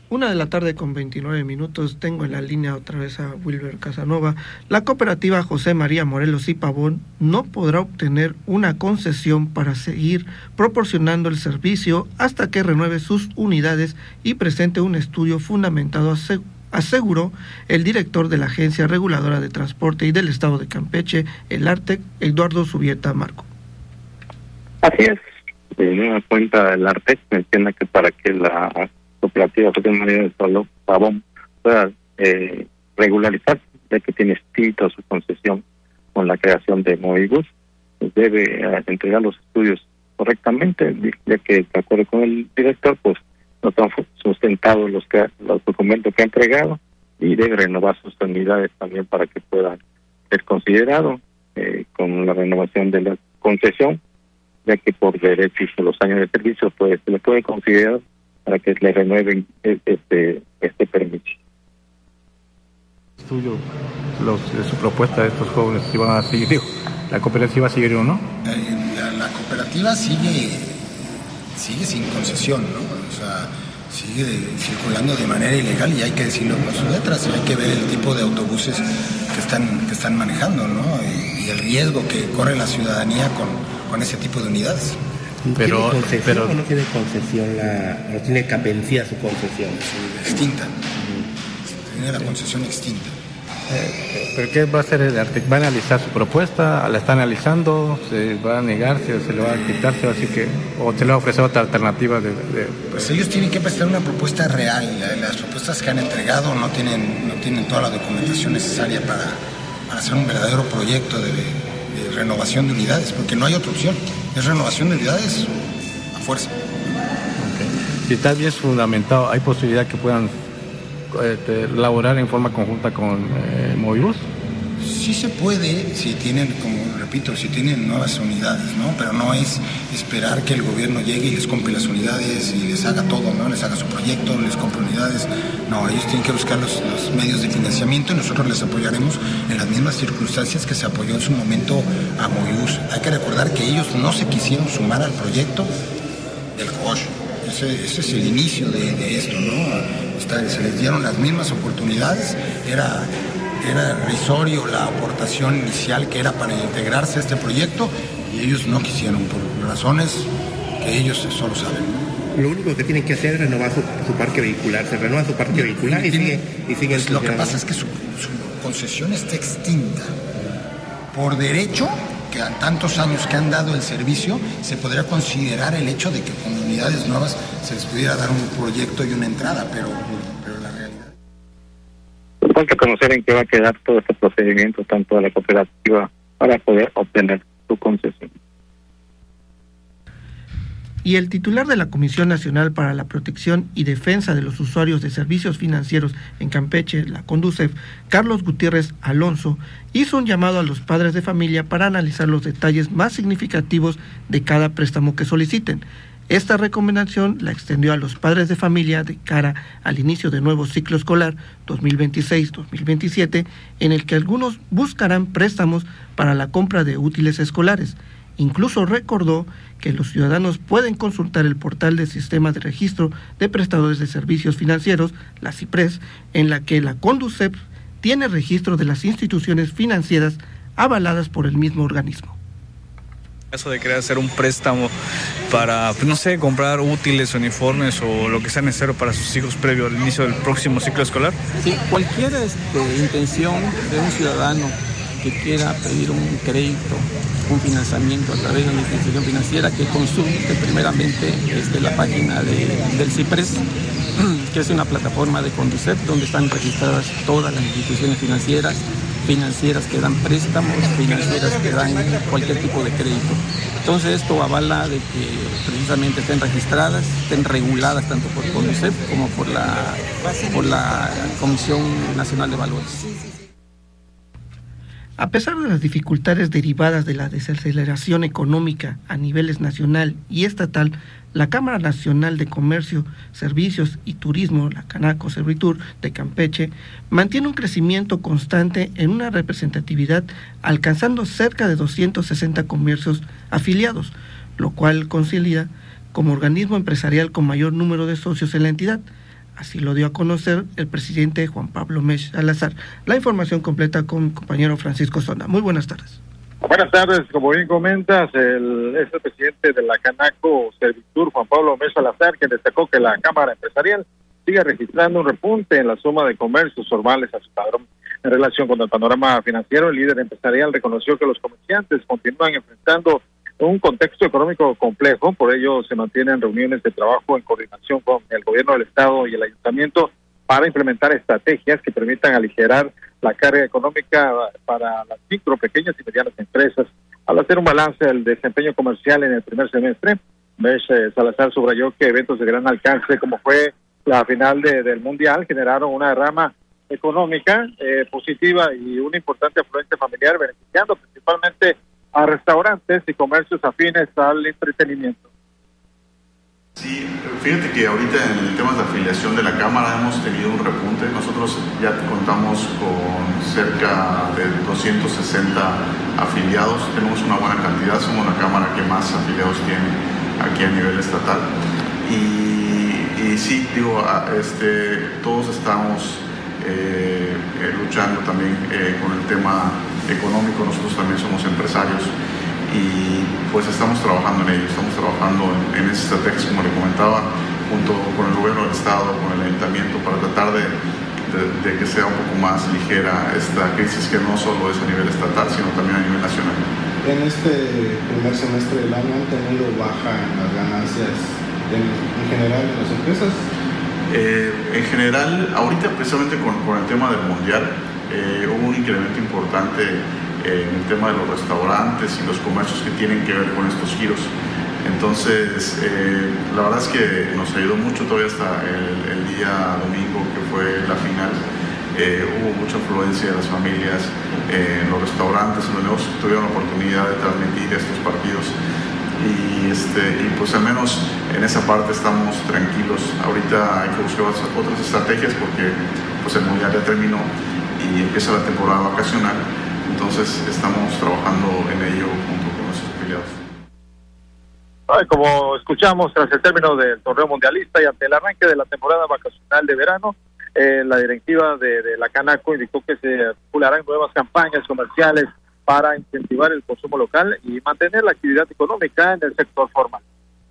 1:29 Tengo en la línea otra vez a Wilber Casanova. La cooperativa José María Morelos y Pavón no podrá obtener una concesión para seguir proporcionando el servicio hasta que renueve sus unidades y presente un estudio fundamentado, aseguró el director de la Agencia Reguladora de Transporte y del Estado de Campeche, el ARTEC, Eduardo Zubieta Marco. Así es. En una cuenta del ARTEC menciona que para que la cooperativa José María de Pavón pueda regularizar, ya que tiene extinta su concesión con la creación de Movibus, pues debe entregar los estudios correctamente, ya que de acuerdo con el director, pues no están sustentados los documentos que ha entregado, y debe renovar sus unidades también para que pueda ser considerado con la renovación de la concesión, ya que por derecho y por los años de servicio pues se le puede considerar para que le renueven este permiso. Tuyo, su propuesta de estos jóvenes, si van a seguir, la cooperativa sigue o no. La cooperativa sigue sin concesión, ¿no? O sea, sigue circulando de manera ilegal, y hay que decirlo con sus letras, y hay que ver el tipo de autobuses que están manejando, ¿no? Y el riesgo que corre la ciudadanía con ese tipo de unidades. ¿Tiene concesión o no tiene concesión, no tiene capencía su concesión? Extinta. Tiene la concesión extinta. ¿Pero qué va a hacer el ARTEC? ¿Va a analizar su propuesta? ¿La está analizando? ¿Se va a negar? ¿Se le va a quitarse? Así que, ¿o se le va a ofrecer otra alternativa? Pues ellos tienen que presentar una propuesta real. Las propuestas que han entregado no tienen toda la documentación necesaria para hacer un verdadero proyecto de renovación de unidades, porque no hay otra opción. Es renovación de unidades a fuerza. Okay. Si está bien fundamentado, ¿hay posibilidad que puedan laborar en forma conjunta con Movibus? Sí se puede, si tienen nuevas unidades, ¿no? Pero no es esperar que el gobierno llegue y les compre las unidades y les haga todo, ¿no? Les haga su proyecto, les compre unidades. No, ellos tienen que buscar los medios de financiamiento, y nosotros les apoyaremos en las mismas circunstancias que se apoyó en su momento a Movibus. Hay que recordar que ellos no se quisieron sumar al proyecto del COSH. Ese es el inicio de esto, ¿no? Se les dieron las mismas oportunidades, era irrisorio la aportación inicial que era para integrarse a este proyecto, y ellos no quisieron, por razones que ellos solo saben. Lo único que tienen que hacer es renovar su parque vehicular. Se renueva su parque vehicular y sigue pues lo que pasa es que su concesión está extinta. Por derecho, que a tantos años que han dado el servicio, se podría considerar el hecho de que con unidades nuevas se les pudiera dar un proyecto y una entrada, pero la realidad... Falta conocer en qué va a quedar todo este procedimiento, tanto de la cooperativa, para poder obtener su concesión. Y el titular de la Comisión Nacional para la Protección y Defensa de los Usuarios de Servicios Financieros en Campeche, la CONDUCEF, Carlos Gutiérrez Alonso, hizo un llamado a los padres de familia para analizar los detalles más significativos de cada préstamo que soliciten. Esta recomendación la extendió a los padres de familia de cara al inicio del nuevo ciclo escolar 2026-2027, en el que algunos buscarán préstamos para la compra de útiles escolares. Incluso recordó que los ciudadanos pueden consultar el portal del Sistema de Registro de Prestadores de Servicios Financieros, la CIPRES, en la que la CONDUCEF tiene registro de las instituciones financieras avaladas por el mismo organismo. En caso de querer hacer un préstamo para, no sé, comprar útiles, uniformes o lo que sea necesario para sus hijos previo al inicio del próximo ciclo escolar. Sí, cualquier intención de un ciudadano que quiera pedir un crédito, un financiamiento a través de una institución financiera, que consulte primeramente la página del CIPRES, que es una plataforma de CONDUCEF donde están registradas todas las instituciones financieras que dan préstamos, financieras que dan cualquier tipo de crédito. Entonces esto avala de que precisamente estén registradas, estén reguladas tanto por CONDUCEF como por la Comisión Nacional de Valores. A pesar de las dificultades derivadas de la desaceleración económica a niveles nacional y estatal, la Cámara Nacional de Comercio, Servicios y Turismo, la Canaco Servitur de Campeche, mantiene un crecimiento constante en una representatividad, alcanzando cerca de 260 comercios afiliados, lo cual consolida como organismo empresarial con mayor número de socios en la entidad. Así lo dio a conocer el presidente Juan Pablo Mesch Salazar. La información completa con mi compañero Francisco Sonda. Muy buenas tardes. Buenas tardes, como bien comentas, el presidente de la Canaco Servitur, Juan Pablo Mesch Salazar, quien destacó que la Cámara Empresarial sigue registrando un repunte en la suma de comercios formales a su padrón. En relación con el panorama financiero, el líder empresarial reconoció que los comerciantes continúan enfrentando un contexto económico complejo, por ello se mantienen reuniones de trabajo en coordinación con el gobierno del estado y el ayuntamiento para implementar estrategias que permitan aligerar la carga económica para las micro, pequeñas y medianas empresas. Al hacer un balance del desempeño comercial en el primer semestre, Mesch Salazar subrayó que eventos de gran alcance como fue la final del Mundial generaron una derrama económica positiva y una importante afluencia familiar, beneficiando principalmente a restaurantes y comercios afines al entretenimiento. Sí, fíjate que ahorita en el tema de afiliación de la Cámara hemos tenido un repunte. Nosotros ya contamos con cerca de 260 afiliados, tenemos una buena cantidad, somos la Cámara que más afiliados tiene aquí a nivel estatal. Y sí, digo, todos estamos luchando también con el tema económico. Nosotros también somos empresarios y pues estamos trabajando en ello, estamos trabajando en esas estrategias, como le comentaba, junto con el gobierno del estado, con el ayuntamiento, para tratar de que sea un poco más ligera esta crisis, que no solo es a nivel estatal, sino también a nivel nacional. En este primer semestre del año han tenido baja en las ganancias en general en las empresas. En general, ahorita precisamente con el tema del Mundial, hubo un incremento importante en el tema de los restaurantes y los comercios que tienen que ver con estos giros. Entonces, la verdad es que nos ayudó mucho todavía hasta el día domingo, que fue la final. Hubo mucha afluencia de las familias en los restaurantes, en los negocios que tuvieron la oportunidad de transmitir estos partidos. Y pues al menos en esa parte estamos tranquilos. Ahorita hay que buscar otras estrategias porque pues el Mundial ya terminó y empieza la temporada vacacional, entonces estamos trabajando en ello junto con nuestros afiliados. Como escuchamos, tras el término del torneo mundialista y ante el arranque de la temporada vacacional de verano, la directiva de la Canaco indicó que se articularán nuevas campañas comerciales para incentivar el consumo local y mantener la actividad económica en el sector formal.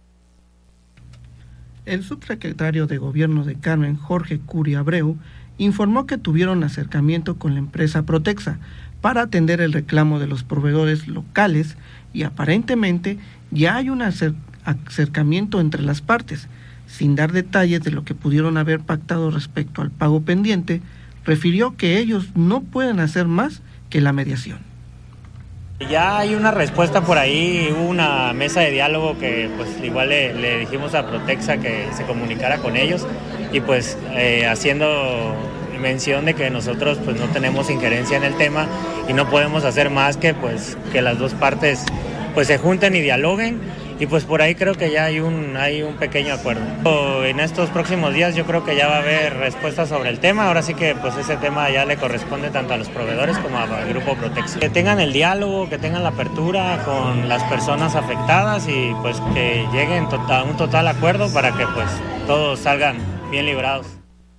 El subsecretario de Gobierno de Carmen, Jorge Curi Abreu, informó que tuvieron acercamiento con la empresa Protexa para atender el reclamo de los proveedores locales y aparentemente ya hay un acercamiento entre las partes. Sin dar detalles de lo que pudieron haber pactado respecto al pago pendiente, refirió que ellos no pueden hacer más que la mediación. Ya hay una respuesta por ahí, hubo una mesa de diálogo que pues igual le dijimos a Protexa que se comunicara con ellos y pues haciendo mención de que nosotros pues no tenemos injerencia en el tema y no podemos hacer más que pues que las dos partes pues se junten y dialoguen y pues por ahí creo que ya hay un pequeño acuerdo. En estos próximos días yo creo que ya va a haber respuestas sobre el tema, ahora sí que pues ese tema ya le corresponde tanto a los proveedores como al grupo Protexa. Que tengan el diálogo, que tengan la apertura con las personas afectadas y pues que lleguen a un total acuerdo para que pues todos salgan bien librados.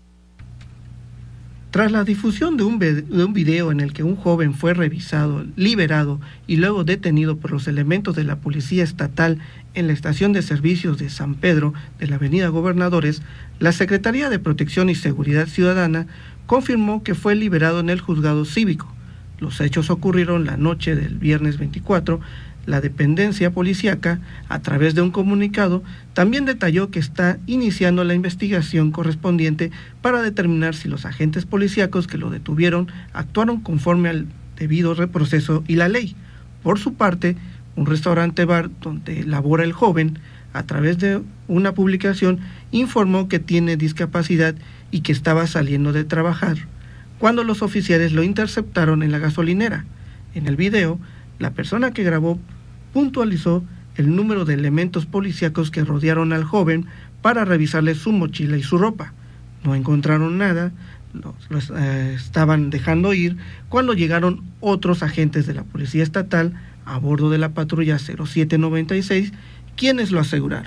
Tras la difusión de un video en el que un joven fue revisado, liberado y luego detenido por los elementos de la Policía Estatal en la estación de servicios de San Pedro de la Avenida Gobernadores, la Secretaría de Protección y Seguridad Ciudadana confirmó que fue liberado en el juzgado cívico. Los hechos ocurrieron la noche del viernes 24. La dependencia policíaca, a través de un comunicado, también detalló que está iniciando la investigación correspondiente para determinar si los agentes policíacos que lo detuvieron actuaron conforme al debido proceso y la ley. Por su parte, un restaurante bar donde labora el joven, a través de una publicación, informó que tiene discapacidad y que estaba saliendo de trabajar, cuando los oficiales lo interceptaron en la gasolinera. En el video, la persona que grabó puntualizó el número de elementos policíacos que rodearon al joven para revisarle su mochila y su ropa. No encontraron nada, los estaban dejando ir cuando llegaron otros agentes de la Policía Estatal a bordo de la patrulla 0796, quienes lo aseguraron.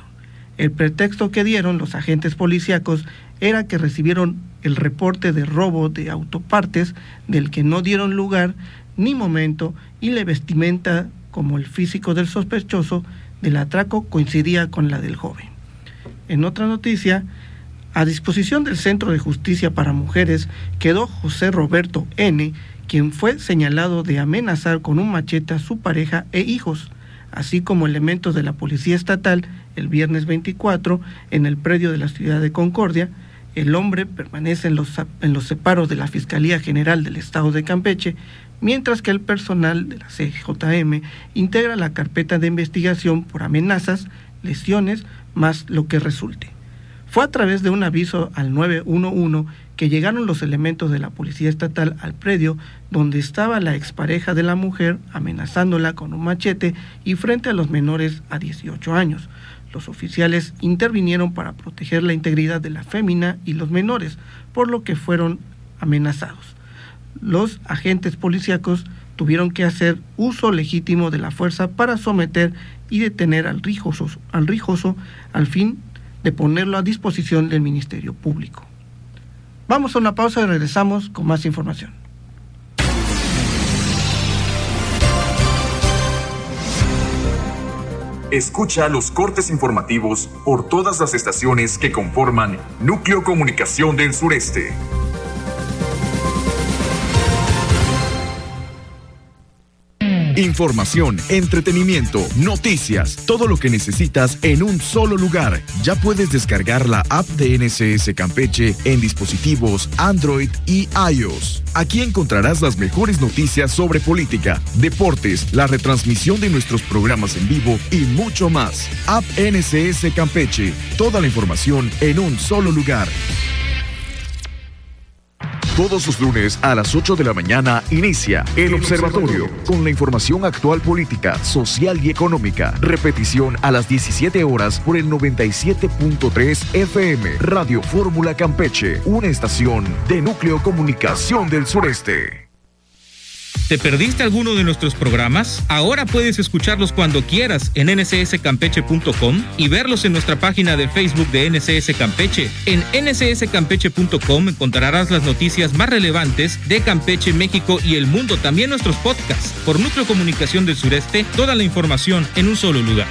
El pretexto que dieron los agentes policíacos era que recibieron el reporte de robo de autopartes del que no dieron lugar ni momento, y la vestimenta como el físico del sospechoso del atraco coincidía con la del joven. En otra noticia, a disposición del Centro de Justicia para Mujeres quedó José Roberto N., quien fue señalado de amenazar con un machete a su pareja e hijos, así como elementos de la Policía Estatal el viernes 24 en el predio de la ciudad de Concordia. El hombre permanece en los separos de la Fiscalía General del Estado de Campeche, mientras que el personal de la CJM integra la carpeta de investigación por amenazas, lesiones, más lo que resulte. Fue a través de un aviso al 911 que llegaron los elementos de la Policía Estatal al predio donde estaba la expareja de la mujer amenazándola con un machete y frente a los menores a 18 años. Los oficiales intervinieron para proteger la integridad de la fémina y los menores, por lo que fueron amenazados. Los agentes policíacos tuvieron que hacer uso legítimo de la fuerza para someter y detener al rijoso al fin de ponerlo a disposición del Ministerio Público. Vamos a una pausa y regresamos con más información. Escucha los cortes informativos por todas las estaciones que conforman Núcleo Comunicación del Sureste. Información, entretenimiento, noticias, todo lo que necesitas en un solo lugar. Ya puedes descargar la app de NSS Campeche en dispositivos Android y iOS. Aquí encontrarás las mejores noticias sobre política, deportes, la retransmisión de nuestros programas en vivo y mucho más. App NSS Campeche, toda la información en un solo lugar. Todos los lunes a las 8 de la mañana inicia El Observatorio con la información actual política, social y económica. Repetición a las 17 horas por el 97.3 FM Radio Fórmula Campeche, una estación de Núcleo Comunicación del Sureste. ¿Te perdiste alguno de nuestros programas? Ahora puedes escucharlos cuando quieras en ncscampeche.com y verlos en nuestra página de Facebook de NCS Campeche. En ncscampeche.com encontrarás las noticias más relevantes de Campeche, México y el mundo. También nuestros podcasts. Por Núcleo Comunicación del Sureste, toda la información en un solo lugar.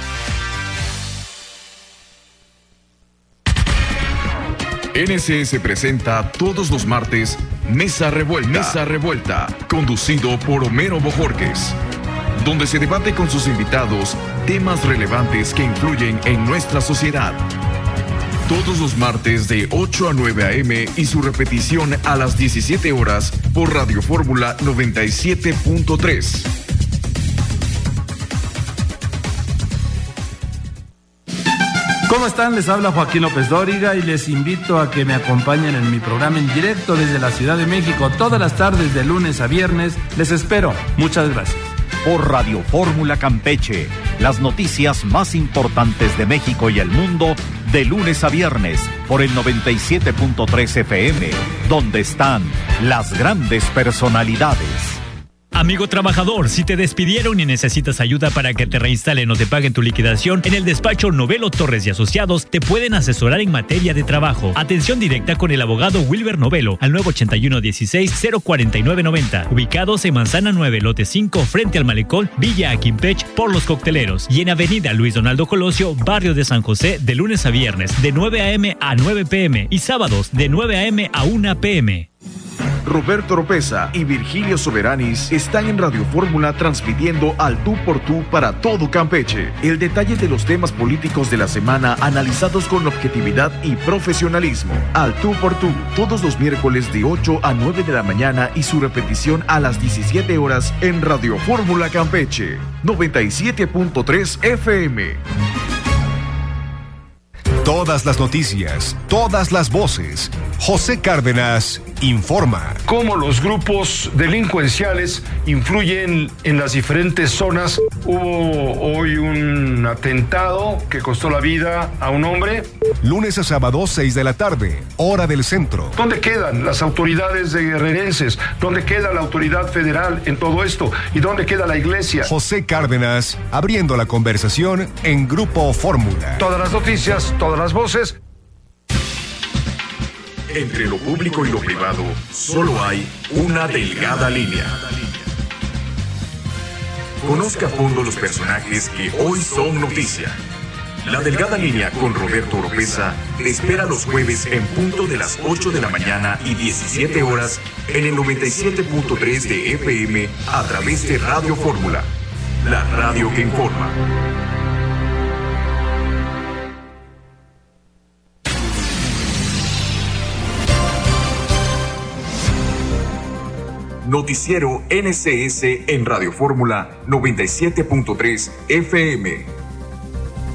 NSS presenta todos los martes Mesa Revuelta, conducido por Homero Bojorquez, donde se debate con sus invitados temas relevantes que influyen en nuestra sociedad. Todos los martes de 8 a 9 a.m. y su repetición a las 17 horas por Radio Fórmula 97.3. ¿Cómo están? Les habla Joaquín López Dóriga y les invito a que me acompañen en mi programa en directo desde la Ciudad de México todas las tardes de lunes a viernes. Les espero. Muchas gracias. Por Radio Fórmula Campeche, las noticias más importantes de México y el mundo de lunes a viernes por el 97.3 FM, donde están las grandes personalidades. Amigo trabajador, si te despidieron y necesitas ayuda para que te reinstalen o te paguen tu liquidación, en el despacho Novelo Torres y Asociados te pueden asesorar en materia de trabajo. Atención directa con el abogado Wilber Novelo al 981-16-04990, ubicados en Manzana 9, lote 5, frente al Malecón, Villa Aquimpech, por Los Cocteleros, y en Avenida Luis Donaldo Colosio, barrio de San José, de lunes a viernes, de 9 a.m. a 9 p.m. y sábados, de 9 a.m. a 1 p.m. Roberto Oropeza y Virgilio Soberanis están en Radio Fórmula transmitiendo al tú por tú para todo Campeche. El detalle de los temas políticos de la semana analizados con objetividad y profesionalismo. Al tú por tú, todos los miércoles de 8 a 9 de la mañana y su repetición a las 17 horas en Radio Fórmula Campeche, 97.3 FM. Todas las noticias, todas las voces. José Cárdenas informa. Cómo los grupos delincuenciales influyen en las diferentes zonas. Hubo hoy un atentado que costó la vida a un hombre. Lunes a sábado, 6 de la tarde, hora del centro. ¿Dónde quedan las autoridades de guerrerenses? ¿Dónde queda la autoridad federal en todo esto? ¿Y dónde queda la iglesia? José Cárdenas, abriendo la conversación en Grupo Fórmula. Todas las noticias, todas las voces. Entre lo público y lo privado, solo hay una delgada línea. Conozca a fondo los personajes que hoy son noticia. La delgada línea con Roberto Oropeza te espera los jueves en punto de las 8 de la mañana y 17 horas en el 97.3 de FM a través de Radio Fórmula, la radio que informa. Noticiero NCS en Radio Fórmula 97.3 FM.